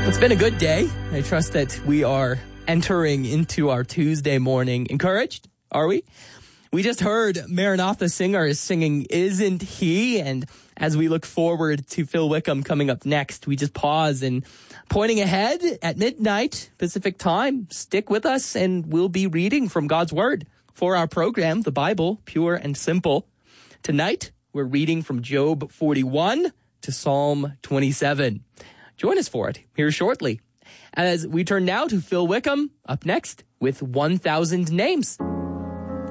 It's been a good day. I trust that we are entering into our Tuesday morning encouraged, are we? We just heard Maranatha Singers singing Isn't He? And as we look forward to Phil Wickham coming up next, we just pause and pointing ahead at midnight Pacific time. Stick with us and we'll be reading from God's Word for our program, The Bible, Pure and Simple. Tonight, we're reading from Job 41 to Psalm 27. Join us for it here shortly as we turn now to Phil Wickham up next with 1,000 Names.